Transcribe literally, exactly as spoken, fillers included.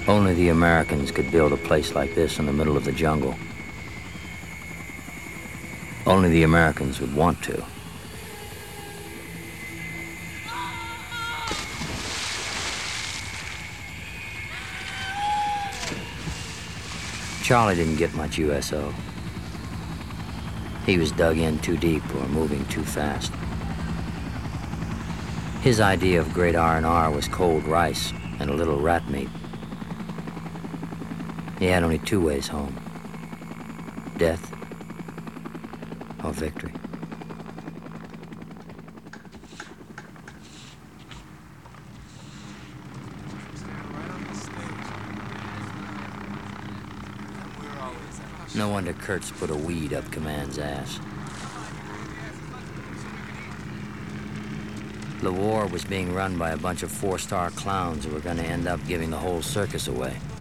Only the Americans could build a place like this in the middle of the jungle. Only the Americans would want to. Charlie didn't get much U S O. He was dug in too deep or moving too fast. His idea of great R and R was cold rice and a little rat meat. He had only two ways home: death or victory. No wonder Kurtz put a weed up Command's ass. The war was being run by a bunch of four-star clowns who were going to end up giving the whole circus away.